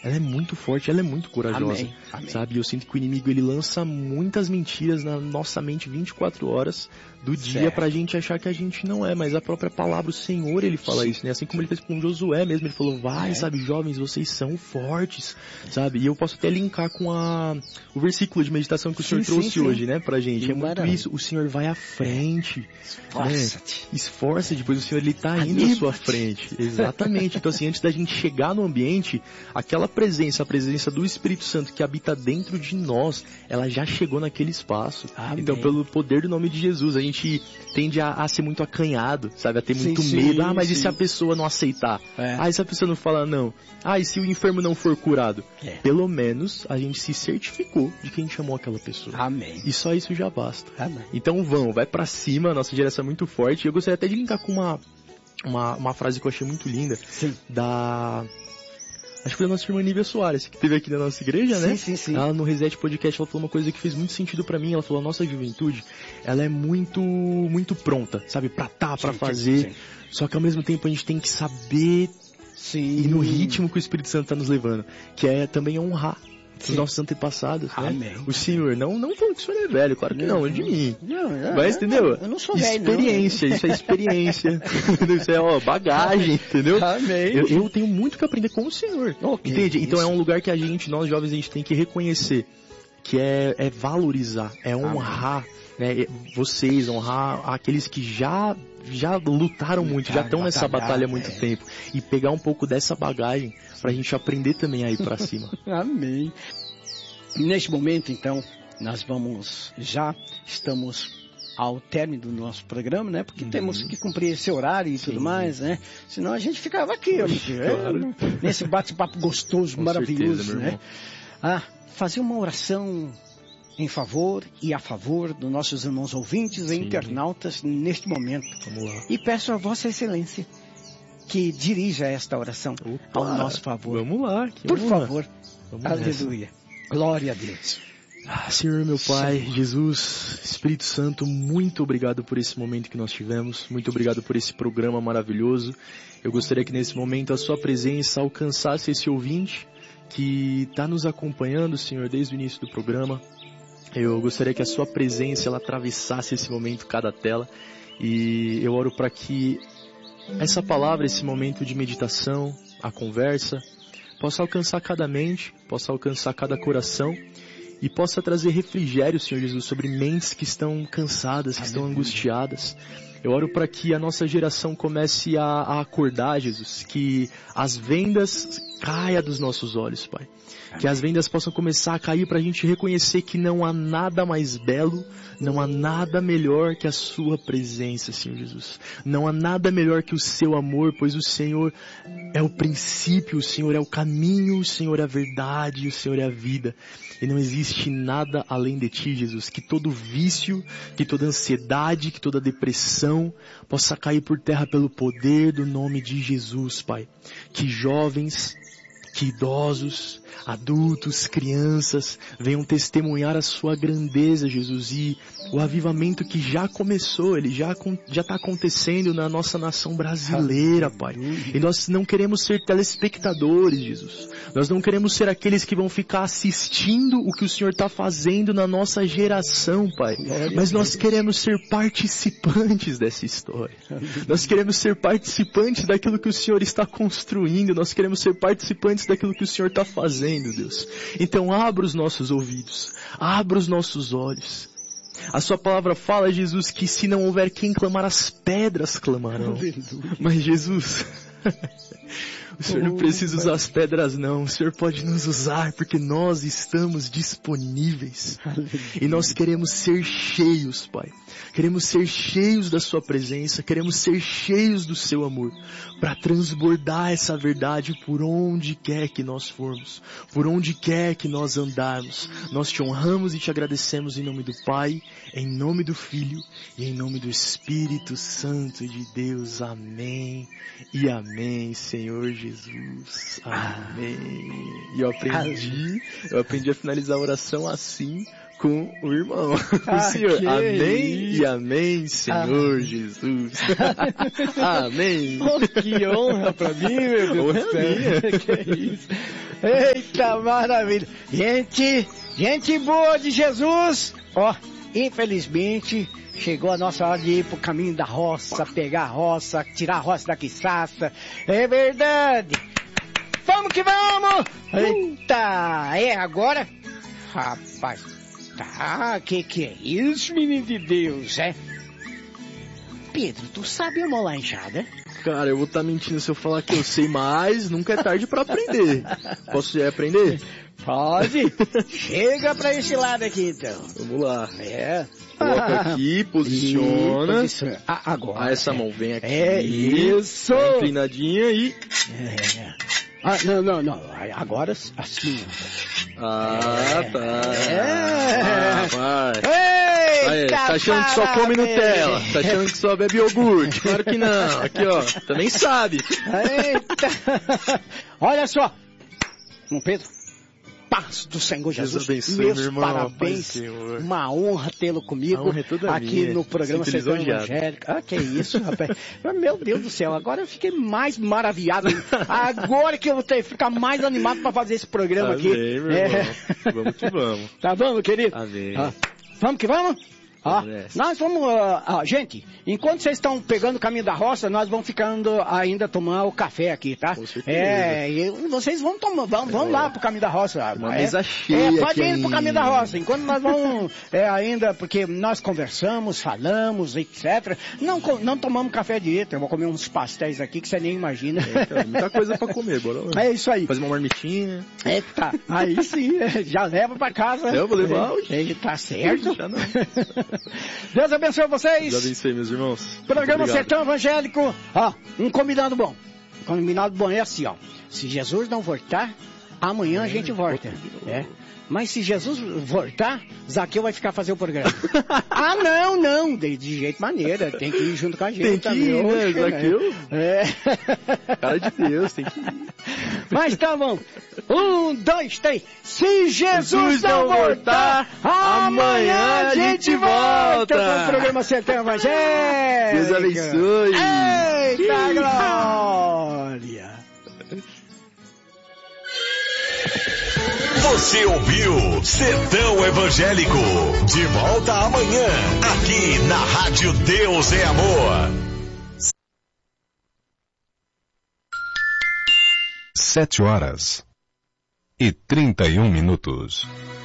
ela é muito forte, ela é muito corajosa. Amém. Amém. Sabe? Eu sinto que o inimigo, ele lança muitas mentiras na nossa mente 24 horas do dia Certo. pra gente achar que a gente não é, mas a própria palavra, o Senhor, ele fala isso, né? Assim como ele fez com Josué mesmo, ele falou, vai, sabe, jovens, vocês são fortes, sabe? E eu posso até linkar com o versículo de meditação que o Senhor trouxe hoje, né, pra gente. Que é muito maravilha. isso, o Senhor vai à frente. Esforça-te. Né? Esforça, depois o Senhor, ele tá indo à sua frente. Exatamente. Então assim, antes da gente chegar no ambiente, aquela presença, a presença do Espírito Santo que habita dentro de nós, ela já chegou naquele espaço. Amém. Então, pelo poder do nome de Jesus, a gente tende a ser muito acanhado, sabe? A ter muito medo. Mas e se a pessoa não aceitar? E se a pessoa não falar não? E se o enfermo não for curado? Pelo menos a gente se certificou de quem chamou aquela pessoa. Amém. E só isso já basta. Amém. Então vai pra cima, a nossa geração é muito forte. Eu gostaria até de linkar com uma frase que eu achei muito linda. Sim. Acho que foi a nossa irmã Nívia Soares, que teve aqui na nossa igreja, né? Sim. Ela no Reset Podcast, ela falou uma coisa que fez muito sentido pra mim. Ela falou, a nossa juventude, ela é muito, muito pronta, sabe? Pra fazer. Sim. Só que ao mesmo tempo a gente tem que saber ir no ritmo que o Espírito Santo tá nos levando. Que é também honrar os nossos antepassados, né? Amém. O Senhor, não falando que o Senhor é velho, claro que não, é de mim. Não, mas, entendeu? Eu não sou velho, experiência, não. Isso é experiência. Isso é, bagagem, entendeu? Amém. Eu tenho muito que aprender com o Senhor. Entende? Então é um lugar que nós jovens, a gente tem que reconhecer, que é valorizar, é honrar, né? Vocês, honrar aqueles que já lutaram muito, já estão nessa batalha há muito tempo, e pegar um pouco dessa bagagem pra gente aprender também a ir pra cima. Amém. Neste momento, então, estamos ao término do nosso programa, né? Porque temos que cumprir esse horário e tudo mais, né? Senão a gente ficava aqui, nesse bate-papo gostoso, maravilhoso, certeza, meu né? Fazer uma oração em favor e a favor dos nossos irmãos ouvintes e internautas neste momento. Vamos lá. E peço a Vossa Excelência que dirija esta oração ao nosso favor. Vamos lá. Por favor. Vamos Aleluia. Glória a Deus. Senhor, meu Pai, Jesus, Espírito Santo, muito obrigado por esse momento que nós tivemos. Muito obrigado por esse programa maravilhoso. Eu gostaria que nesse momento a sua presença alcançasse esse ouvinte que está nos acompanhando, Senhor, desde o início do programa. Eu gostaria que a sua presença, ela atravessasse esse momento, cada tela. E eu oro para que essa palavra, esse momento de meditação, a conversa, possa alcançar cada mente, possa alcançar cada coração e possa trazer refrigério, Senhor Jesus, sobre mentes que estão cansadas, que estão angustiadas. Eu oro para que a nossa geração comece a acordar, Jesus, que as vendas caiam dos nossos olhos, Pai. Que as vendas possam começar a cair para a gente reconhecer que não há nada mais belo, não há nada melhor que a sua presença, Senhor Jesus. Não há nada melhor que o seu amor, pois o Senhor é o princípio, o Senhor é o caminho, o Senhor é a verdade, o Senhor é a vida. E não existe nada além de Ti, Jesus. Que todo vício, que toda ansiedade, que toda depressão possa cair por terra pelo poder do nome de Jesus, Pai. Que jovens, que idosos, adultos, crianças venham testemunhar a sua grandeza, Jesus, e o avivamento que já começou, ele já está acontecendo na nossa nação brasileira, Pai. E nós não queremos ser telespectadores, Jesus. Nós não queremos ser aqueles que vão ficar assistindo o que o Senhor está fazendo na nossa geração, Pai. Mas nós queremos ser participantes dessa história. Nós queremos ser participantes daquilo que o Senhor está construindo. Nós queremos ser participantes daquilo que o Senhor está fazendo, Deus. Então abra os nossos ouvidos, abra os nossos olhos. A sua palavra fala, Jesus, que se não houver quem clamar, as pedras clamarão. Mas Jesus, o Senhor não precisa usar as pedras não, o Senhor pode nos usar porque nós estamos disponíveis. E nós queremos ser cheios, Pai. Queremos ser cheios da sua presença, queremos ser cheios do seu amor, para transbordar essa verdade por onde quer que nós formos, por onde quer que nós andarmos. Nós te honramos e te agradecemos em nome do Pai, em nome do Filho e em nome do Espírito Santo de Deus. Amém e amém, Senhor Jesus. Amém. E eu aprendi a finalizar a oração assim, com o irmão, o Senhor. Amém e amém, Senhor Jesus. Amém. Oh, que honra pra mim, meu Deus do céu. Que é isso. Eita, maravilha. Gente boa de Jesus. Ó, infelizmente, chegou a nossa hora de ir pro caminho da roça, pegar a roça, tirar a roça da quiçaça. É verdade. Vamos que vamos. Eita, é agora? Rapaz, tá, que é isso, menino de Deus, é? Pedro, tu sabe amolar enxada? Cara, eu vou estar mentindo se eu falar que eu sei, mas nunca é tarde pra aprender. Posso aprender? Pode. Chega pra esse lado aqui, então. Vamos lá. É. Coloca aqui, posiciona. Agora. Essa mão vem aqui. É isso. Tá inclinadinha e... Não. Agora assim. Vai. Eita, tá achando que só come Nutella? Tá achando que só bebe iogurte? Claro que não. Aqui, ó. Também sabe. Eita. Olha só. Pedro. Paz do Senhor Jesus. Deus abençoe, meus meu irmão, parabéns. Uma honra tê-lo comigo aqui minha. no programa Sertão Evangélico. Que isso, rapaz. Meu Deus do céu, agora eu fiquei mais maravilhado. Agora que eu vou ter que ficar mais animado para fazer esse programa aqui. Meu irmão. Vamos que vamos. Tá bom, meu querido? Amém. Vamos que vamos? Nós vamos, gente, enquanto vocês estão pegando o caminho da roça, nós vamos ficando ainda tomar o café aqui, tá? Com certeza. E vocês vão lá pro caminho da roça. Uma mesa cheia. Pode ir pro caminho da roça, enquanto nós vamos ainda, porque nós conversamos, falamos, etc. Não tomamos café direito, eu vou comer uns pastéis aqui que você nem imagina. Muita coisa pra comer, bora lá. É isso aí. Fazer uma marmitinha. Eita, aí sim, já leva pra casa. Eu vou levar hoje. Tá certo. Já não. Deus abençoe vocês. Deus abençoe, meus irmãos. Programa Sertão Evangélico. Um combinado bom. Combinado bom é assim, ó. Se Jesus não voltar, amanhã a gente volta. Mas se Jesus voltar, Zaqueu vai ficar fazer o programa. Não. De jeito maneira. Tem que ir junto com a gente. Tem que ir, né, Zaqueu? Cara de Deus, tem que ir. Mas tá bom. 1, 2, 3. Se Jesus não voltar, amanhã a gente volta com o programa Sertão Evangélico. Deus abençoe. Eita glória. Você ouviu Sertão Evangélico. De volta amanhã, aqui na Rádio Deus é Amor. 7h31.